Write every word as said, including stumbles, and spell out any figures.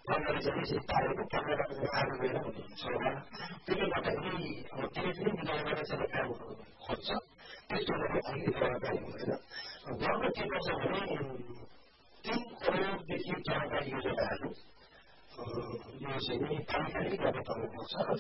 अगाडि चाहिँ पारेको पन्ध्र आलु गएर हुनुहुन्छ होला त्यसले गर्दाखेरि अब त्यसले पनि मिलाएर चाहिँ काम खोज्छ त्यस्तो गरेर अलिकति लगातार हुँदैन गर्न के गर्छ भने तीन करोडदेखि ज्यादा योजनाहरू यो चाहिँ पालिकाले गर्न पर्नुपर्छ